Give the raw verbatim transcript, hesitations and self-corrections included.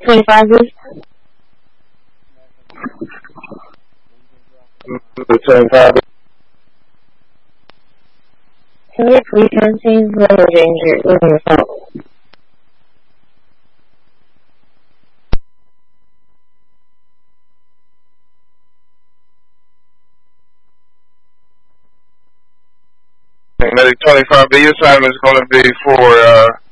twenty-five, please. twenty-five. Can we get three seventeen? Level danger. Losing your phone. Medic twenty-five, the assignment is going to be for uh,